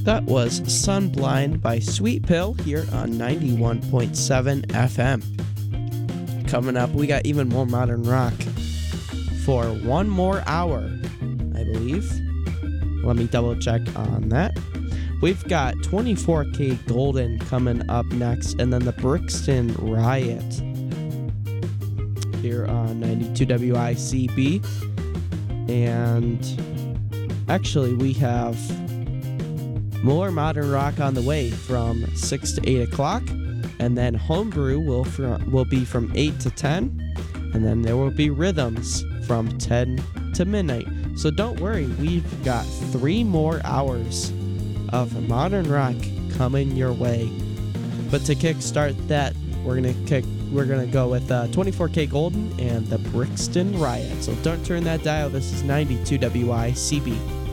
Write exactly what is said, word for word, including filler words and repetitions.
That was Sunblind by Sweet Pill here on ninety-one point seven F M. Coming up, we got even more modern rock for one more hour, I believe. Let me double check on that. We've got twenty-four K Golden coming up next, and then the Brixton Riot here on ninety-two W I C B. And actually, we have more modern rock on the way from six to eight o'clock, and then Homebrew will fr- will be from eight to ten, and then there will be Rhythms from ten to midnight. So don't worry, we've got three more hours of modern rock coming your way. But to kickstart that, we're gonna kick we're gonna go with uh, twenty-four K Golden and the Brixton Riot. So don't turn that dial. This is ninety-two W I C B.